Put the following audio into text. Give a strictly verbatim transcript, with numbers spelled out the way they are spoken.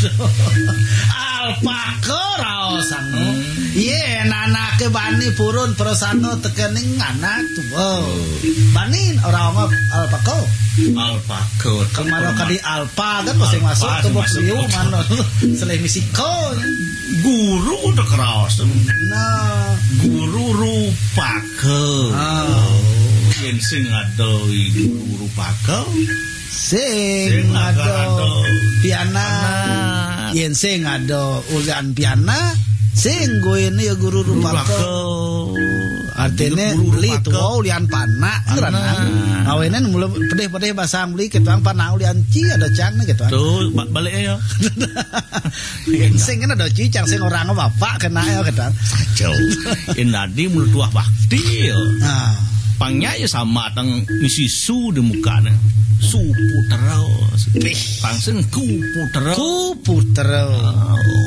alpaka raosan ye nanake bani purun persano tekening anak tuwa bani ora ono alpaka alpaka kemaro kadi alpa kan sing masuk tubuh riu mano seleh misiko guru udah keras nah guru rupaka yen sing ada guru rupaka sing ada piana yen sing ada ulian piana sing gue ini ya guru rupaka artinya beli tuh ulian panak karena awenen mulai pedih-pedih bahasa beli ketuang panak ulian ci ada cang gitu tuh balik ya yen sing kan ada ci cang sing orang bapak kena ya gitu kacau yen nadi mulut tuah bakti nah pangnya ya sama tang misi su di mukanya su putera pangsen ku putera ku putera